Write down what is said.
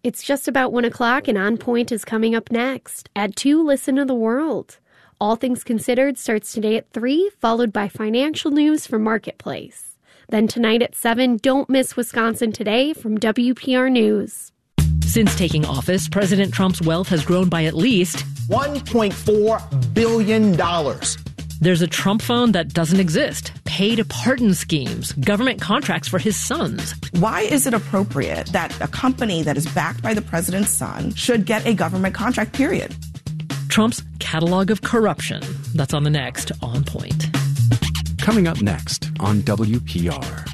It's just about 1 o'clock, and On Point is coming up next. At 2, listen to the world. All Things Considered starts today at 3, followed by financial news from Marketplace. Then tonight at 7, don't miss Wisconsin Today from WPR News. Since taking office, President Trump's wealth has grown by at least $1.4 billion. There's a Trump phone that doesn't exist, paid pardon schemes, government contracts for his sons. Why is it appropriate that a company that is backed by the president's son should get a government contract, period? Trump's catalog of corruption. That's on the next On Point. Coming up next on WPR.